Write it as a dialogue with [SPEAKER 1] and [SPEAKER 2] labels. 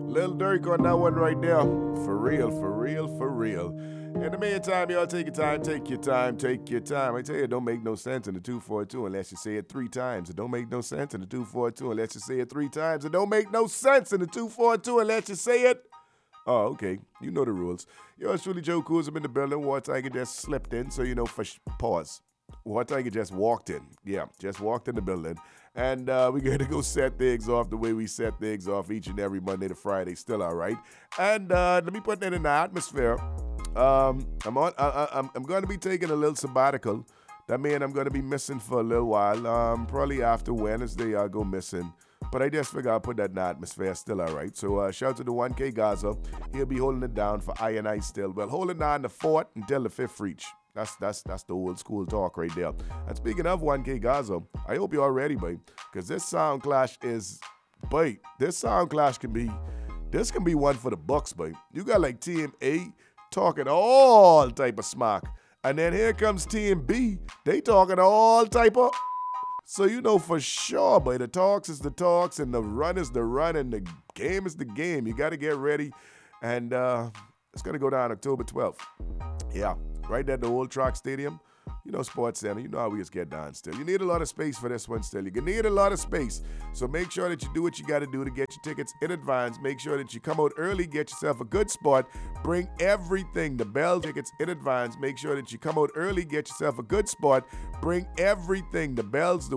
[SPEAKER 1] Lil Durk on that one right there. For real, for real, for real. In the meantime, y'all take your time, take your time, take your time. I tell you, it don't make no sense in the 242 unless you say it 3 times. It don't make no sense in the 242 unless you say it 3 times. It don't make no sense in the 242 unless you say it. Oh, okay. You know the rules. Yours truly, Joe Coos. I'm in the building. War Tiger just slipped in, so you know, pause. War Tiger just walked in. Yeah, just walked in the building. And we're going to go set things off the way we set things off each and every Monday to Friday. Still all right. And let me put that in the atmosphere. I'm going to be taking a little sabbatical. That means I'm going to be missing for a little while. Probably after Wednesday, I'll go missing. But I just figured I'll put that in the atmosphere. Still all right. So shout out to the 1K Gaza. He'll be holding it down for I and I still. Well, holding down the fort until the fifth reach. That's the old school talk right there. And speaking of 1K Gaza, I hope you're all ready, boy. Because this sound clash is, boy, this can be one for the Bucks, boy. You got like Team A talking all type of smack. And then here comes Team B. They talking all type of... So you know for sure, boy, the talks is the talks and the run is the run and the game is the game. You got to get ready. And it's going to go down October 12th. Yeah, right at the Old Track Stadium. You know, Sports Center. You know how we just get down still. You need a lot of space for this one still. You need a lot of space. So make sure that you do what you got to do to get your tickets in advance. Make sure that you come out early, get yourself a good spot. Bring everything. The Bell tickets in advance. Make sure that you come out early, get yourself a good spot. Bring everything. The Bells, the